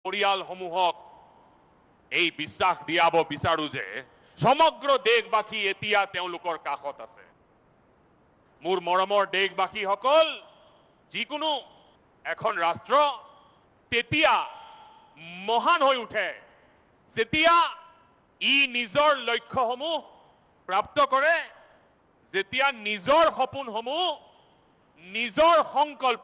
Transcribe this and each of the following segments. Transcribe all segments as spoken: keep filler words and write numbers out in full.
পৰিয়ালসমূহক এই বিশ্বাস দিয়াব বিচাৰো যে সমগ্ৰ দেশবাসী এতিয়া তেওঁলোকৰ কাষত আছে। মোৰ মৰমৰ দেশবাসীসকল, যিকোনো এখন ৰাষ্ট্ৰ তেতিয়া মহান হৈ উঠে যেতিয়া ই নিজৰ লক্ষ্যসমূহ প্ৰাপ্ত কৰে, যেতিয়া নিজৰ সপোনসমূহ, নিজৰ সংকল্প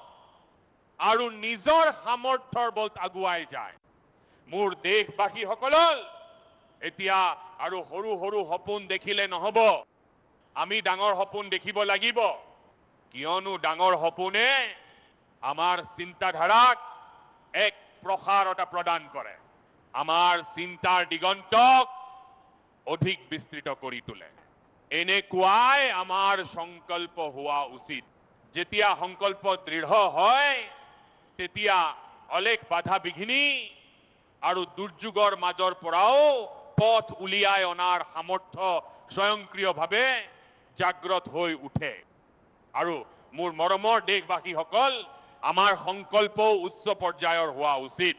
আৰু নিজৰ সামৰ্থ্যৰ বলত আগুৱাই যায়। মোৰ দেশবাসীসকল, এতিয়া আৰু সৰু সৰু সপোন দেখিলে নহব, আমি ডাঙৰ সপোন দেখিব লাগিব, কিয়নো ডাঙৰ সপোনে আমাৰ চিন্তাধাৰাক এক প্ৰসাৰতা প্ৰদান কৰে, আমাৰ চিন্তাৰ দিগন্তক অধিক বিস্তৃত কৰি তোলে। এনেকুৱাই আমাৰ সংকল্প হোৱা উচিত। যেতিয়া সংকল্প দৃঢ় হয়, তেতিয়া অলেখ বাধা বিঘিনি আৰু দুৰ্যোগৰ মাজৰ পৰাও পথ উলিয়াই অনাৰ সামৰ্থ্য স্বয়ংক্ৰিয়ভাৱে জাগ্ৰত হৈ উঠে। আৰু মোৰ মৰমৰ দেশবাসীসকল, আমাৰ সংকল্প উচ্চ পৰ্যায়ৰ হোৱা উচিত,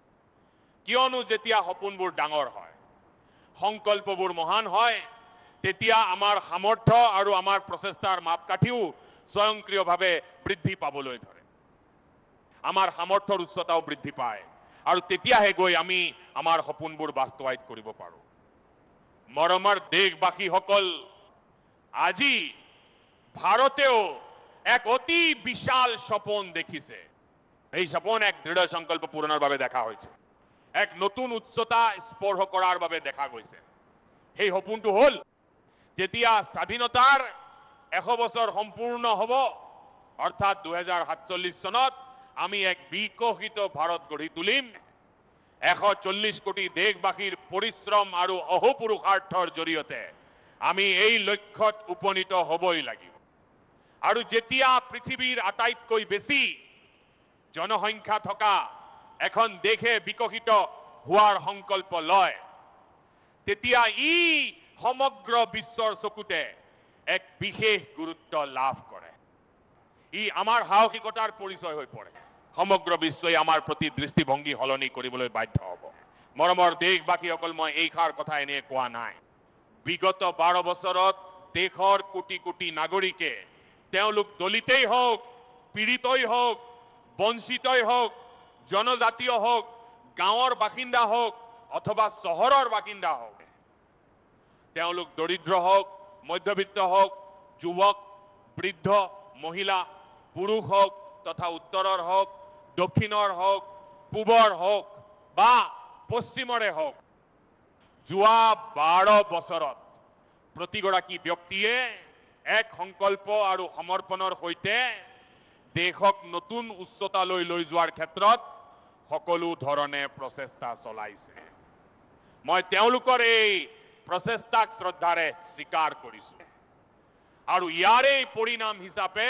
কিয়নো যেতিয়া সপোনবোৰ ডাঙৰ হয়, সংকল্পবোৰ মহান হয়, তেতিয়া আমাৰ সামৰ্থ্য আৰু আমাৰ প্ৰচেষ্টাৰ মাপকাঠিও স্বয়ংক্ৰিয়ভাৱে বৃদ্ধি পাবলৈ ধৰে। আমাৰ সামৰ্থ্যৰ উচ্চতাও বৃদ্ধি পায় আৰু তেতিয়াহে গৈ আমি আমাৰ সপোনবোৰ বাস্তৱায়িত কৰিব পাৰোঁ। মৰমৰ দেশবাসীসকল, আজি ভাৰতেও এক অতি বিশাল সপোন দেখিছে। এই সপোন এক দৃঢ় সংকল্প পূৰণৰ বাবে দেখা হৈছে, এক নতুন উচ্চতা স্পৰ্শ কৰাৰ বাবে দেখা গৈছে। সেই সপোনটো হ'ল, যেতিয়া স্বাধীনতাৰ এশ বছৰ সম্পূৰ্ণ হ'ব, অৰ্থাৎ দুহেজাৰ সাতচল্লিশ চনত আমি এক বিকশিত ভাৰত গঢ়ি তুলিম। এশ চল্লিশ কোটি দেশবাসীৰ পৰিশ্ৰম আৰু অহোপুৰুষাৰ্থৰ জৰিয়তে আমি এই লক্ষ্যত উপনীত হ'বই লাগিব। আৰু যেতিয়া পৃথিৱীৰ আটাইতকৈ বেছি জনসংখ্যা থকা এখন দেশে বিকশিত হোৱাৰ সংকল্প লয়, তেতিয়া ই সমগ্ৰ বিশ্বৰ চকুতে এক বিশেষ গুৰুত্ব লাভ কৰে। ই আমাৰ সাহসিকতাৰ পৰিচয় হৈ পৰে। সমগ্ৰ বিশ্বই আমাৰ প্ৰতি দৃষ্টিভংগী সলনি কৰিবলৈ বাধ্য হ'ব। মৰমৰ দেশবাসীসকল, মই এইষাৰ কথা এনে কোৱা নাই। বিগত বাৰ বছৰত দেশৰ কোটি কোটি নাগৰিকে, তেওঁলোক দলিতেই হওক, পীড়িতই হওক, বঞ্চিতই হওক, জনজাতীয় হওক, গাঁৱৰ বাসিন্দা হওক অথবা চহৰৰ বাসিন্দা হওক, তেওঁলোক দৰিদ্ৰ হওক, মধ্যবিত্ত হওক, যুৱক, বৃদ্ধ, মহিলা, পুৰুষ হওক তথা উত্তৰৰ হওক, দক্ষিণৰ হওক, পূবৰ হওক বা পশ্চিমৰে হওক, যোৱা বাৰ বছৰত প্ৰতিগৰাকী ব্যক্তিয়ে এক সংকল্প আৰু সমৰ্পণৰ সৈতে দেশক নতুন উচ্চতালৈ লৈ যোৱাৰ ক্ষেত্ৰত সকলো ধৰণে প্ৰচেষ্টা চলাইছে। মই তেওঁলোকৰ এই প্ৰচেষ্টাক শ্ৰদ্ধাৰে স্বীকাৰ কৰিছো আৰু ইয়াৰে পৰিণাম হিচাপে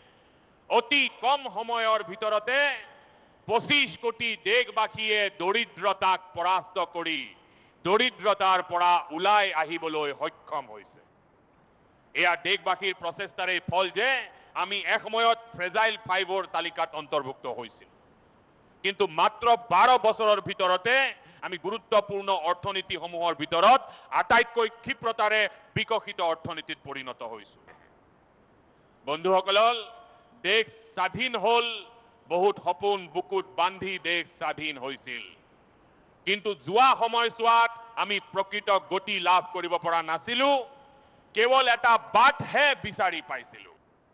অতি কম সময়ৰ ভিতৰতে পঁচিশ কোটি দেশবাসীয়ে দৰিদ্ৰতাক পৰাস্ত কৰি দৰিদ্ৰতাৰ পৰা ওলাই আহিবলৈ সক্ষম হৈছে। এয়া দেশবাসীৰ প্ৰচেষ্টাৰে ফল যে আমি এসময়ত ফ্ৰেজাইল ফাইভৰ তালিকাত অন্তৰ্ভুক্ত হৈছিল, কিন্তু মাত্ৰ বাৰ বছৰৰ ভিতৰতে আমি গুৰুত্বপূৰ্ণ অৰ্থনীতিসমূহৰ ভিতৰত আটাইতকৈ ক্ষিপ্ৰতাৰে বিকশিত অৰ্থনীতিত পৰিণত হৈছো। বন্ধুসকল, দেশ স্বাধীন হ'ল, বহুত সপোন বুকুত বান্ধি দেশ স্বাধীন হৈছিল, কিন্তু যোৱা সময়ছোৱাত আমি প্ৰকৃত গতি লাভ কৰিব পৰা নাছিলো, কেৱল এটা বাটহে বিচাৰি পাইছিলো।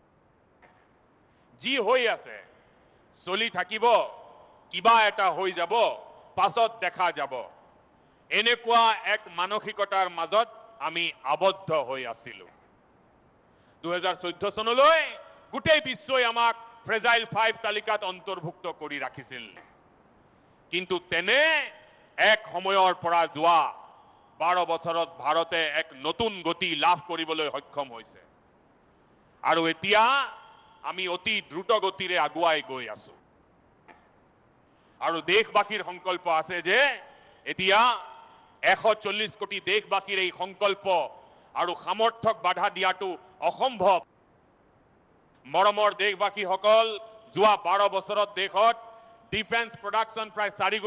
যি হৈ আছে চলি থাকিব, কিবা এটা হৈ যাব, পাছত দেখা যাব, এনেকুৱা এক মানসিকতাৰ মাজত আমি আবদ্ধ হৈ আছিলো। দুহেজাৰ চৈধ্য চনলৈ গোটেই বিশ্বই আমাক ফ্ৰেজাইল ফাইভ তালিকাত অন্তৰ্ভুক্ত কৰি ৰাখিছিল, কিন্তু তেনে এক সময়ৰ পৰা যোৱা বাৰ বছৰত ভাৰতে এক নতুন গতি লাভ কৰিবলৈ সক্ষম হৈছে আৰু এতিয়া আমি অতি দ্ৰুত গতিৰে আগুৱাই গৈ আছো। আৰু দেশবাসীৰ সংকল্প আছে যে এতিয়া এশ চল্লিশ কোটি দেশবাসীৰ এই সংকল্প আৰু সামৰ্থ্যক বাধা দিয়াটো অসম্ভৱ। মৰমৰ দেশবাসীসকল, যোৱা বাৰ বছৰত দেশত ডিফেন্স প্ৰডাকশ্যন প্ৰায় চাৰি